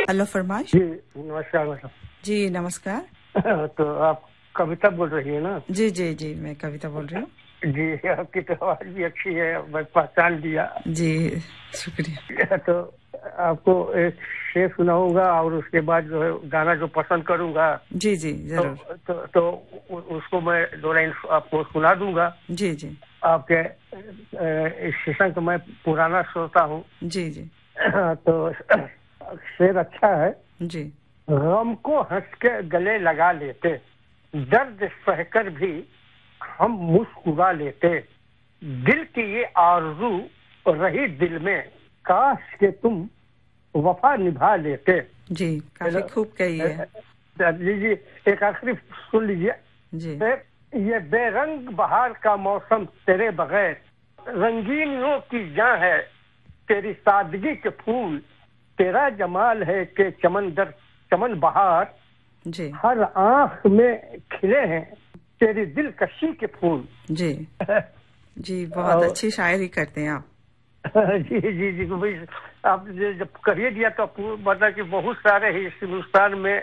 Hello फरमाइश। जी नमस्कार madam. जी नमस्कार। तो आप कविता बोल रही है ना? जी जी जी, मैं कविता बोल रही हूँ। जी, आपकी तो आवाज भी अच्छी है, मैं पहचान लिया। जी शुक्रिया। तो आपको एक शेर सुनाऊंगा और उसके बाद जो है गाना जो पसंद करूंगा जी जी जरूर। उसको मैं 2 लाइन आपको सुना दूंगा। जी जी आपके इस स्टेशन का मैं पुराना श्रोता हूँ। जी जी तो शेर अच्छा है। जी गम को हंस के गले लगा लेते, दर्द सहकर भी हम मुस्कुरा लेते, दिल की ये आरज़ू रही दिल में, काश के तुम वफा निभा लेते। जी, काफी खूब कही है। जी जी, एक आखिरी सुन लीजिए। जी ये बेरंग बहार का मौसम तेरे बगैर, रंगीनियों की जान है तेरी सादगी के फूल, तेरा जमाल है कि चमन बहार, जी हर आंख में खिले हैं तेरी दिलकशी के फूल। जी जी, बहुत अच्छी शायरी करते हैं आप। जी जी जी भाई, आप जब करिए दिया तो मतलब कि बहुत सारे हिंदुस्तान में